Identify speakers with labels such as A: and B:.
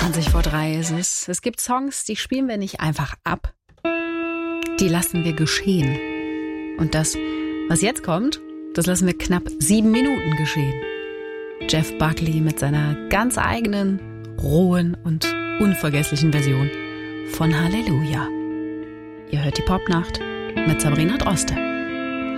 A: 20:03 ist es. Es gibt Songs, die spielen wir nicht einfach ab. Die lassen wir geschehen. Und das, was jetzt kommt, das lassen wir knapp 7 Minuten geschehen. Jeff Buckley mit seiner ganz eigenen, rohen und unvergesslichen Version von Halleluja. Ihr hört die Popnacht mit Sabrina Droste.